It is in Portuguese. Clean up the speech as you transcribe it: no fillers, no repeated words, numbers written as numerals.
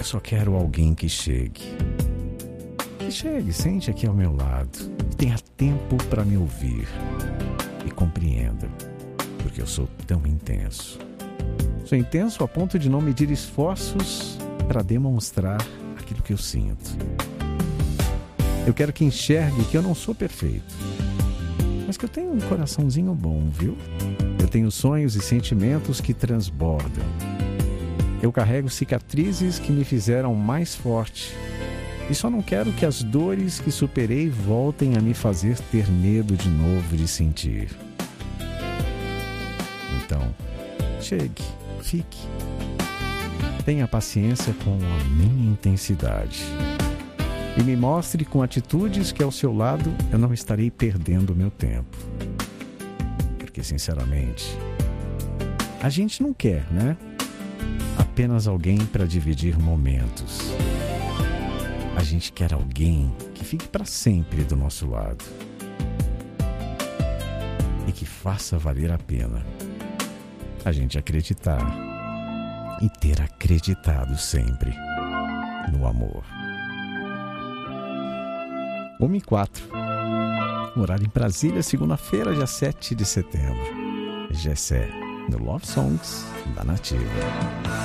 só quero alguém que chegue. Que chegue, sente aqui ao meu lado. E tenha tempo para me ouvir. E compreenda. Porque eu sou tão intenso. Sou intenso a ponto de não medir esforços para demonstrar aquilo que eu sinto. Eu quero que enxergue que eu não sou perfeito. Mas que eu tenho um coraçãozinho bom, viu? Eu tenho sonhos e sentimentos que transbordam. Eu carrego cicatrizes que me fizeram mais forte. E só não quero que as dores que superei voltem a me fazer ter medo de novo de sentir. Então, chegue, fique. Tenha paciência com a minha intensidade. E me mostre com atitudes que ao seu lado eu não estarei perdendo o meu tempo. Porque, sinceramente, a gente não quer, né? Apenas alguém para dividir momentos. A gente quer alguém que fique para sempre do nosso lado. E que faça valer a pena a gente acreditar e ter acreditado sempre no amor. 1h04. Horário em Brasília, segunda-feira, dia 7 de setembro. Gessé, no Love Songs da Nativa.